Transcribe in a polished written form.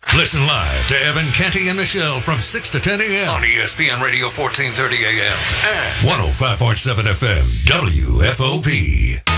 Listen live to Evan, Canty, and Michelle from 6 to 10 a.m. on ESPN Radio 1430 AM and 105.7 FM WFOP.